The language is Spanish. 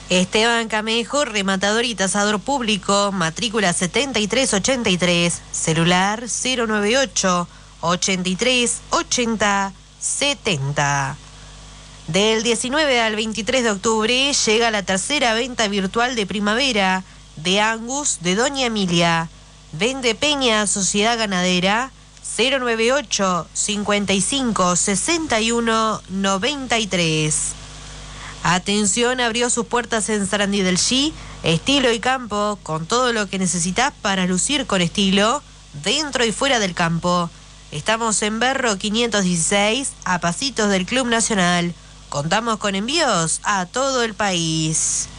Esteban Camejo, rematador y tasador público, matrícula 7383, celular 098 83 80 70. Del 19 al 23 de octubre llega la tercera venta virtual de primavera de Angus de Doña Emilia. Vende Peña Sociedad Ganadera 098 55 61 93. Atención, abrió sus puertas en Sarandí del Chi, estilo y campo, con todo lo que necesitas para lucir con estilo, dentro y fuera del campo. Estamos en Berro 516, a pasitos del Club Nacional. Contamos con envíos a todo el país.